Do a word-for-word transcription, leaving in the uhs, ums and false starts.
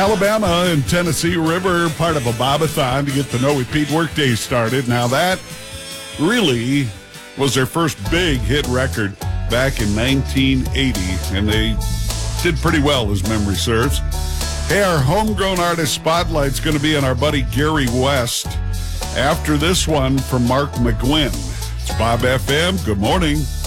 Alabama and Tennessee River, part of a Bobathon to get the Know We Pete Workday started. Now that really was their first big hit record back in nineteen eighty, and they did pretty well, as memory serves. Hey, our homegrown artist spotlight's going to be on our buddy Gary West after this one from Mark McGuinn. It's Bob F M. Good morning.